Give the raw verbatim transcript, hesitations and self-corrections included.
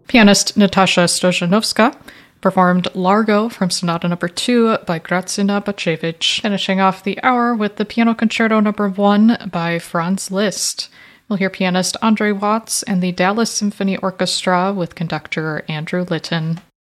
Pianist Natasha Stojanovska performed Largo from Sonata Number two by Grażyna Bacewicz, finishing off the hour with the Piano Concerto Number one by Franz Liszt. We'll hear pianist Andre Watts and the Dallas Symphony Orchestra with conductor Andrew Litton.